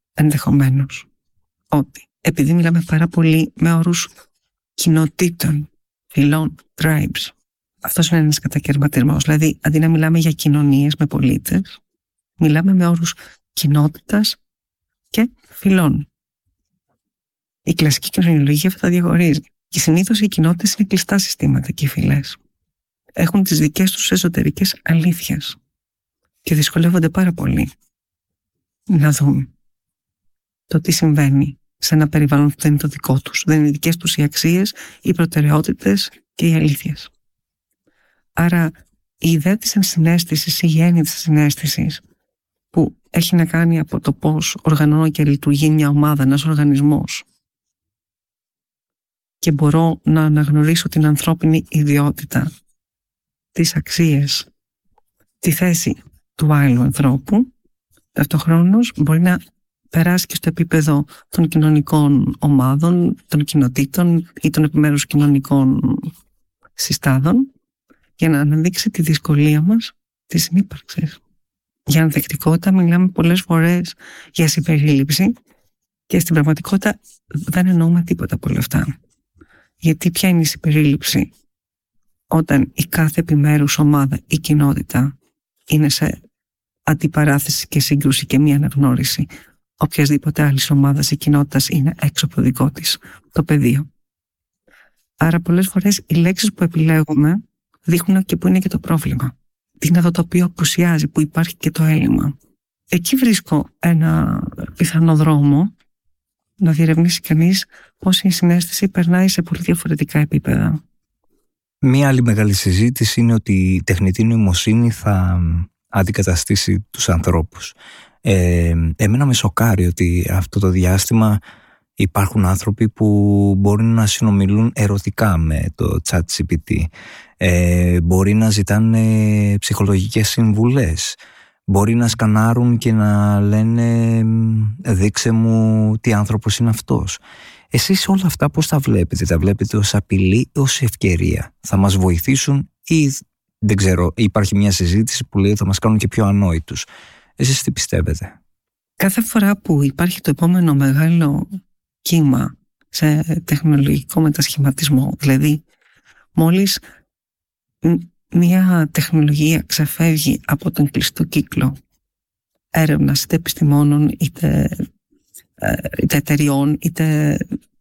ενδεχομένως ότι επειδή μιλάμε πάρα πολύ με όρους κοινοτήτων, φυλών, tribes, αυτός είναι ένας κατακαιρματισμός. Δηλαδή, αντί να μιλάμε για κοινωνίες με πολίτες, μιλάμε με όρους κοινότητας και φυλών. Η κλασική κοινωνιολογία αυτά τα διαχωρίζει. Και συνήθως οι κοινότητες είναι κλειστά συστήματα και οι φυλές έχουν τις δικές τους εσωτερικές αλήθειες και δυσκολεύονται πάρα πολύ να δουν το τι συμβαίνει σε ένα περιβάλλον που δεν είναι το δικό τους. Δεν είναι δικές τους οι αξίες, οι προτεραιότητες και οι αλήθειες. Άρα η ιδέα της ενσυναίσθησης, η έννοια της ενσυναίσθησης, που έχει να κάνει από το πώς οργανώνω και λειτουργεί μια ομάδα, ένας οργανισμός, και μπορώ να αναγνωρίσω την ανθρώπινη ιδιότητα, τις αξίες, τη θέση του άλλου ανθρώπου, ταυτοχρόνως μπορεί να περάσει και στο επίπεδο των κοινωνικών ομάδων, των κοινοτήτων ή των επιμέρους κοινωνικών συστάδων, για να αναδείξει τη δυσκολία μας της συνύπαρξης. Για ανθεκτικότητα μιλάμε πολλές φορές για συμπερίληψη και στην πραγματικότητα δεν εννοούμε τίποτα από όλα αυτά. Γιατί ποια είναι η συμπερίληψη όταν η κάθε επιμέρους ομάδα ή κοινότητα είναι σε αντιπαράθεση και σύγκρουση και μία αναγνώριση οποιασδήποτε άλλης ομάδας ή κοινότητας είναι έξω από το δικό της το πεδίο. Άρα πολλές φορές οι λέξεις που επιλέγουμε δείχνουν και που είναι και το πρόβλημα. Τι είναι αυτό το οποίο απουσιάζει, που υπάρχει και το έλλειμμα. Εκεί βρίσκω ένα πιθανό δρόμο να διερευνήσει κανείς πώς η συναίσθηση περνάει σε πολύ διαφορετικά επίπεδα. Μία άλλη μεγάλη συζήτηση είναι ότι η τεχνητή νοημοσύνη θα αντικαταστήσει τους ανθρώπους. Εμένα με σοκάρει ότι αυτό το διάστημα υπάρχουν άνθρωποι που μπορούν να συνομιλούν ερωτικά με το ChatGPT, μπορεί να ζητάνε ψυχολογικές συμβουλές, μπορεί να σκανάρουν και να λένε δείξε μου τι άνθρωπος είναι αυτός. Εσείς όλα αυτά πώς τα βλέπετε? Τα βλέπετε ως απειλή ή ως ευκαιρία? Θα μας βοηθήσουν ή δεν ξέρω, υπάρχει μια συζήτηση που λέει θα μας κάνουν και πιο ανόητους? Εσείς τι πιστεύετε? Κάθε φορά που υπάρχει το επόμενο μεγάλο κύμα σε τεχνολογικό μετασχηματισμό, δηλαδή μόλις μια τεχνολογία ξεφεύγει από τον κλειστό κύκλο έρευνας είτε επιστημόνων είτε εταιριών είτε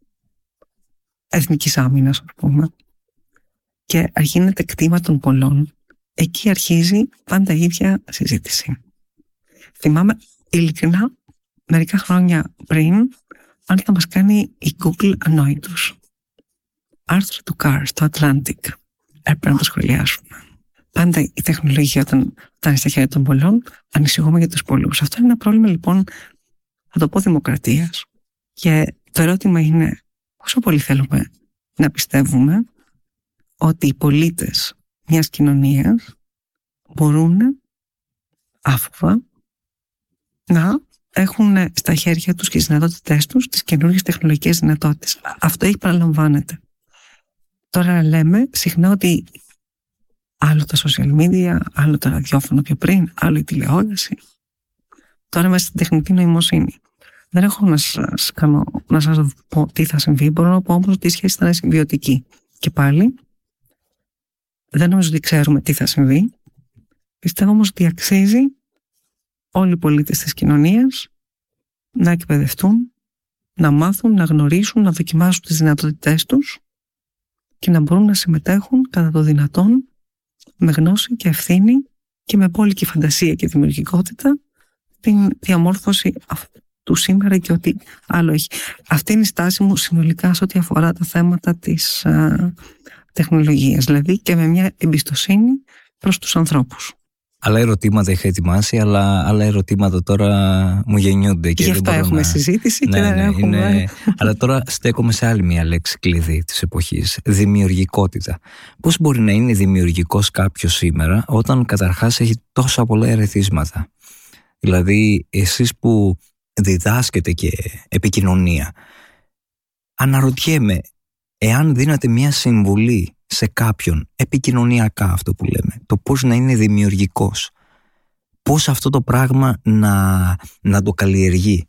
εθνικής άμυνας, ας πούμε, και γίνεται κτήμα των πολλών, εκεί αρχίζει πάντα η ίδια συζήτηση. Θυμάμαι ειλικρινά μερικά χρόνια πριν αν θα μας κάνει η Google ανόητους. Άρθρο του Carr στο Atlantic. Έπρεπε να το σχολιάσουμε. Πάντα η τεχνολογία όταν φτάνει στα χέρια των πολλών, ανησυχούμε για τους πολλούς. Αυτό είναι ένα πρόβλημα λοιπόν, θα το πω, δημοκρατίας. Και το ερώτημα είναι πόσο πολύ θέλουμε να πιστεύουμε ότι οι πολίτες μιας κοινωνίας μπορούν άφοβα να έχουν στα χέρια τους και τις δυνατότητές τους τις καινούργιες τεχνολογικές δυνατότητες. Αυτό έχει παραλαμβάνεται. Τώρα λέμε συχνά ότι άλλο τα social media, άλλο το ραδιόφωνο πιο πριν, άλλο η τηλεόραση. Τώρα είμαστε στην τεχνητή νοημοσύνη. Δεν έχω να σας πω τι θα συμβεί, μπορώ να πω όμως ότι η σχέση θα είναι συμβιωτική. Και πάλι δεν νομίζω ότι ξέρουμε τι θα συμβεί. Πιστεύω όμως ότι αξίζει όλοι οι πολίτες της κοινωνίας να εκπαιδευτούν, να μάθουν, να γνωρίσουν, να δοκιμάσουν τις δυνατότητές τους και να μπορούν να συμμετέχουν κατά το δυνατόν με γνώση και ευθύνη και με απόλυτη φαντασία και δημιουργικότητα την διαμόρφωση του σήμερα και ό,τι άλλο έχει. Αυτή είναι η στάση μου συνολικά σε ό,τι αφορά τα θέματα της τεχνολογίας, δηλαδή και με μια εμπιστοσύνη προς τους ανθρώπους. Άλλα ερωτήματα είχα ετοιμάσει, αλλά άλλα ερωτήματα τώρα μου γεννιούνται. Γι' αυτό έχουμε συζήτηση και δεν έχουμε. Αλλά τώρα στέκομαι σε άλλη μια λέξη κλειδί της εποχής. Δημιουργικότητα. Πώς μπορεί να είναι δημιουργικός κάποιος σήμερα όταν καταρχάς έχει τόσα πολλά ερεθίσματα? Δηλαδή εσείς που διδάσκετε και επικοινωνία, αναρωτιέμαι, εάν δίνατε μια συμβουλή σε κάποιον επικοινωνιακά, αυτό που λέμε, το πώς να είναι δημιουργικός, πώς αυτό το πράγμα να το καλλιεργεί,